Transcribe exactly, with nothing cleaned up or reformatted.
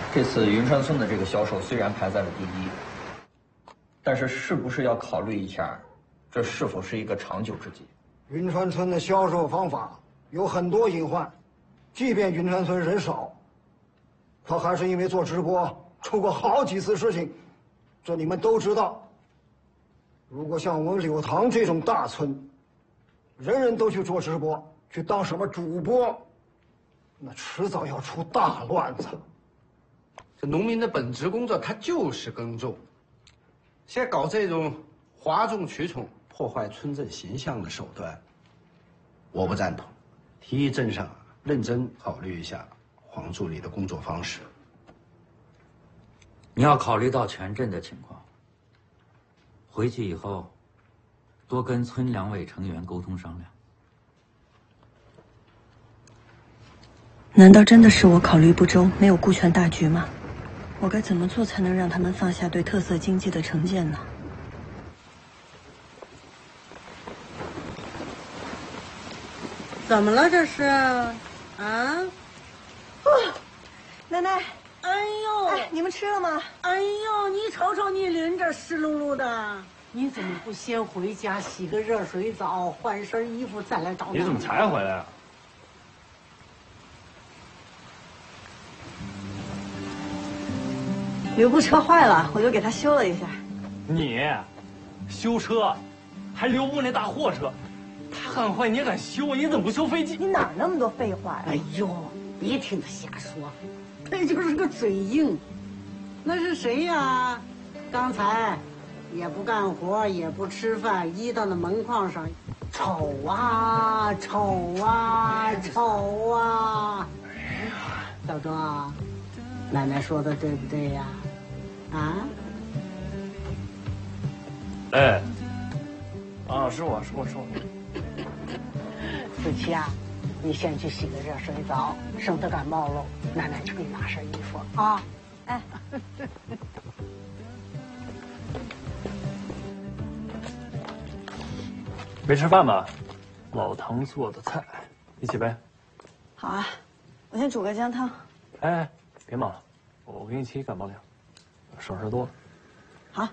这次云川村的这个销售虽然排在了第一，但是是不是要考虑一下，这是否是一个长久之计？ 云川村的销售方法有很多隐患，即便云川村人少，他还是因为做直播出过好几次事情，这你们都知道。如果像我们柳塘这种大村，人人都去做直播，去当什么主播，那迟早要出大乱子。 这农民的本职工作，他就是耕种。现在搞这种哗众取宠、破坏村镇形象的手段，我不赞同。提议镇上认真考虑一下黄助理的工作方式。 你要考虑到全镇的情况。回去以后，多跟村两委成员沟通商量。 难道真的是我考虑不周，没有顾全大局吗？我该怎么做才能让他们放下对特色经济的成见呢？ 怎么了这是？啊？ 哦，奶奶， 哎呦， 哎，你们吃了吗？ 哎呦，你瞅瞅你淋着湿漉漉的，你怎么不先回家洗个热水澡，换身衣服再来找我？ 你怎么才回来啊？ 有部车坏了，我就给他修了一下。 你修车，还留步那大货车，他很坏，你敢修？你怎么不修飞机？ 你哪那么多废话呀？ 哎呦，别听他瞎说，他就是个嘴硬。那是谁呀？刚才也不干活，也不吃饭，依到那门框上，瞅啊瞅啊瞅啊！小钟啊，奶奶说的对不对呀？啊？ 哎，啊，是我是我是我。 子琪啊，你先去洗个热水澡，省得感冒喽。奶奶去给你拿身衣服啊。 哎。 没吃饭吧？老唐做的菜，一起呗。 好啊，我先煮个姜汤。 哎，别忙了，我给你沏一感冒凉，手事多了。